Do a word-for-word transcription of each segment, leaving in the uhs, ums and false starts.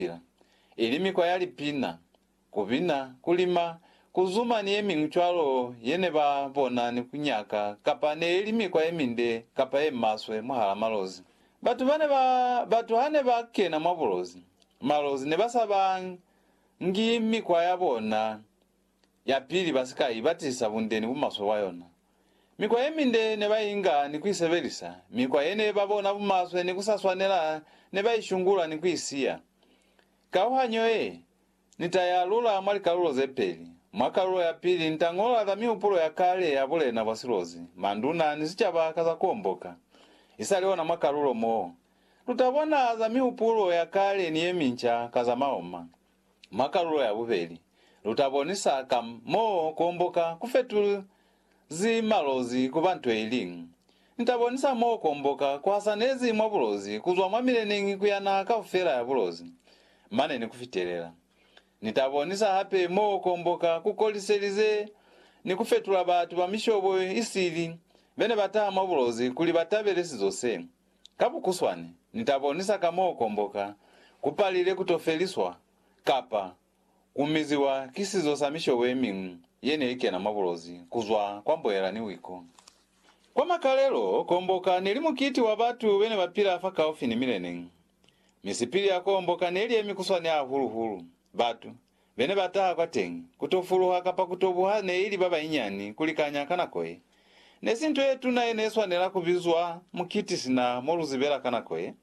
Ilimi kwa yali pina, kubina, kulima, kuzuma ni emi mchwalo yene ba bona ni kunyaka, kapa ne ilimi kwa eminde, kapa e maswe muhala malozi. Batu bane ba, batu hane ba kena mwabulozi. Malozi ne basaba ngi mikwa ya bona, ya pili basika ibatisa bundeni bumaswe wayona. Mikwa eminde ne bayinga ni kwiseverisa, mikwa yene babona bumaswe ni kusaswanela ne bayishungula ni kwisia. Kauhanyoe, nitayalula mwali kalulo zepeli. Mwakalulo ya pili, nitangola za miupulo ya kale ya bule na wasilozi. Manduna nisichaba kaza kuomboka. Isaliona mwakalulo moo. Tutawona za miupulo ya kale ni emincha kaza maoma. Mwakalulo ya bubeli. Tutabonisa kam moo kuomboka kufetu zi malozi kubantu eilingu. Nitabonisa moo kuomboka kwa sanezi mwabulozi kuzwa mwamile ningi kuyana kaufera ya bulozi. Mane ni kufiterera. Nitabonisa hape moo komboka kukoliselize ni kufetula batu bamishobo isili bene bataha mabulozi kuli batabelesi zose. Kapu kuswane, nitabonisa kamo komboka kupalile kutofeliswa kapa kumiziwa kisizo samishobo emingu yene ike na mabulozi kuzwa kwamboera ni wiko. Kwa makalelo komboka nilimu kiti wa batu bene bapila afaka ofini milenengi. Misipili ya komboka neli emi kuswani ya hulu hulu. Batu, bene bataha kwa tengi, kutofuluha kapa kutobuha ne ili baba inyani kulikanya kanakoe. Nesinto yetu na eneswa nela kubizwa mukiti sina moluzibela kanakoe.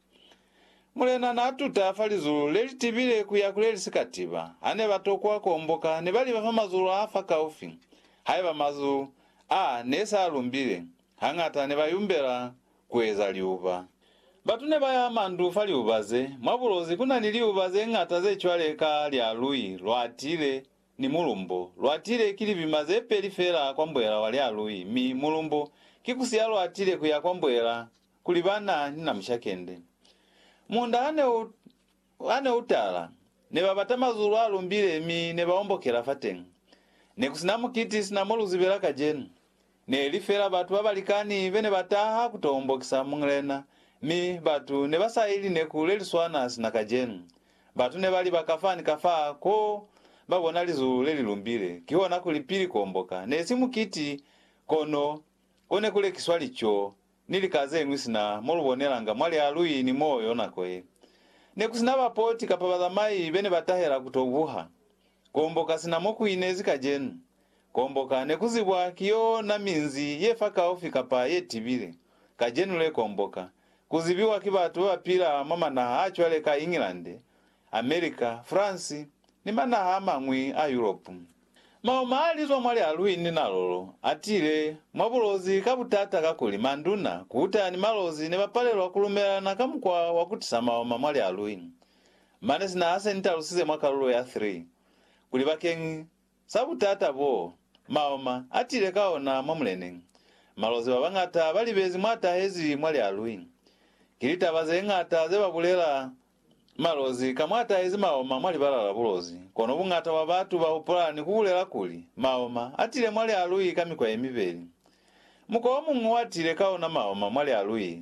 Mulena na atuta falizulu leli tibile kuyakuleli sikatiba. Hane batokwa komboka nebali bafamazulu hafa kaufi. Haiba mazu, a nesa alumbile. Hangata nebayumbela kweza liuba. Batune baya mandu fali ubaze, mwabulozi kuna nili ubaze ngata ze chwaleka lya lui, lwatile ni mulumbo. Lwatile kili bimaze perifera kwa mbwela wali alui, mi mulumbo kikusia lwatile kuya kwa mbwela kulibana nina mshakende. Munda hane, u, hane utala, neba batamazulu alumbile mi neba ombokela fatengu. Nekusinamu kiti sinamolu zibela kajenu. Ne elifera batu babalikani vene bataha kutombokisa munglena. Mi batu ne basaili ne kuleli swana sina kajenu. Batu ne bali bakafani kafa ko babona lizu leli lumbile. Kiona kulipili komboka. Ne simu kiti kono kone kule kiswali cho. Nili kaze ngwisina molubonelanga mwali alui ni moyo nakoe. Ne kusinaba poti kapabazamai bene batahera kutobuha. Komboka sina moku inezi kajenu. Komboka ne kuzibwa kiyo na minzi yefaka ofika pa yetibile. Kajenu le komboka. Kuzibiwa kibatu wapila mama na hachwale ka England, Amerika, France, ni mana hama ngwi a Europe. Mao maalizwa mwali alui ni nalolo, atile, mwabulozi kabutata kakuli manduna, kuuta ni malozi ne bapalelo wakulumela na kamukwa wakutisa mao mwali alui. Manesi na ase nitalusize mwaka lulo ya three. Kulibakengi, sabutata bo, maoma, atile kaona mwamulenengi. Malozi wabangata bali bezi mwata hezi mwali alui. Kilita bazengata zeba bulela malozi kamwata ezi maoma mwali balala bulozi kono bungata wa batu ba upulani kubulela kuli maoma atile mwali alui kamikwa emibeli muko omungu watile kaona maoma mwali alui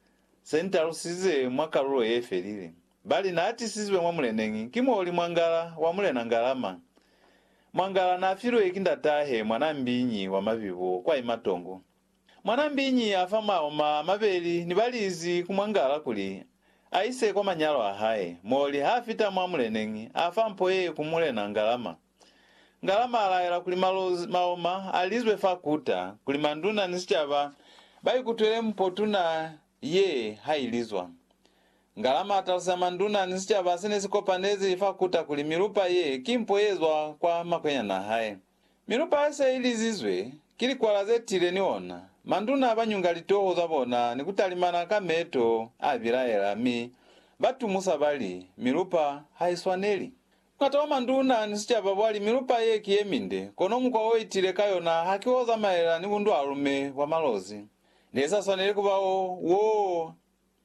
senta lusize mwaka lulo yefelile bali na ati sizwe mwamulenengi kimo oli mwangala wa mulena ngalama mwangala na afiro ekindatahe mwana mbinyi wa mabibo kwa imatongo. Mwana mbinyi afama oma mabeli nibalizi kumwangala kuli. Aise kwa manyalo ahae. Moli hafita mwamulenengi. Afampo ye kumulena ngalama. Ngalama alaela kuli malozi maoma alizwe fakuta. Kuli manduna nisichaba. Bayi kutuele mpotuna ye hailizwa. Ngalama atalisa manduna nisichaba senesi kopanezi fakuta kuli mirupa ye kimpo yezwa kwa makwenya na hae. Mirupa ese ilizizwe kili kwa lazetile niona. Manduna abanyunga litoho zabona ni kutalimana kameto abiraela mi batu musa bali mirupa haiswaneli. Katawa manduna nisichaba wali mirupa ye kieminde kono mkwa oitile kayona hakiwoza maela ni bundu alume wa malozi. Nesa swaneli kubao wo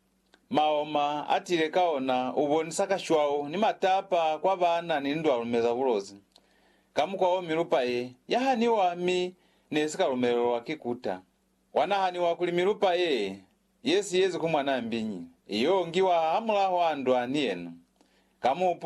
maoma atile kaona ubonisaka shwao ni matapa kwa bana ni ndu alume za bulozi. Kamukwa o mirupa ye yahaniwa mi nesika lumelo wakikuta. Wanahani wakuli mirupa ye, yesi yezi kumwana mbinyi. Iyo ngiwa hamula huandwa nienu. kamupu